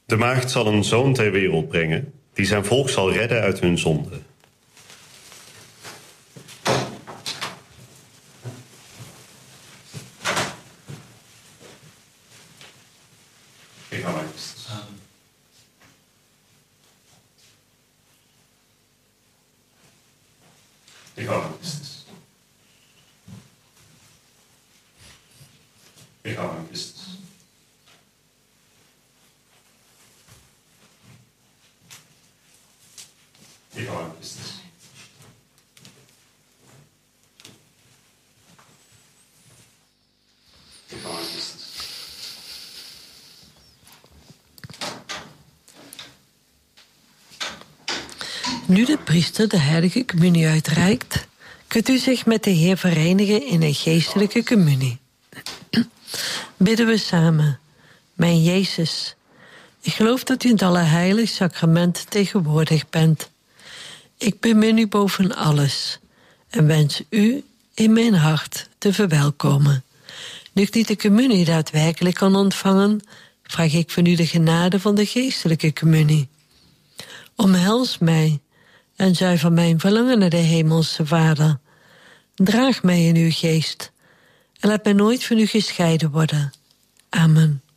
De maagd zal een zoon ter wereld brengen, die zijn volk zal redden uit hun zonde. Nu de priester de heilige communie uitreikt, kunt u zich met de Heer verenigen in een geestelijke communie. Bidden we samen. Mijn Jezus, ik geloof dat u in het allerheilig sacrament tegenwoordig bent. Ik bemin u boven alles en wens u in mijn hart te verwelkomen. Nu ik niet de communie daadwerkelijk kan ontvangen, vraag ik van u de genade van de geestelijke communie. Omhels mij en zuiver mijn verlangen naar de hemelse Vader. Draag mij in uw geest en laat mij nooit van u gescheiden worden. Amen.